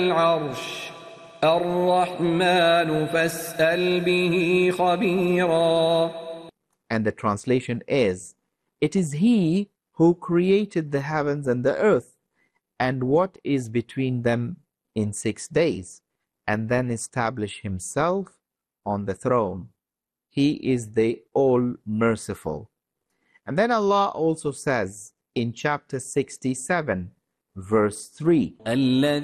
العرش الرحمن فاسأل به خبيرا. And the translation is, it is He who created the heavens and the earth, and what is between them in 6 days, and then established Himself on the throne. He is the all-merciful. And then Allah also says in chapter 67, verse 3,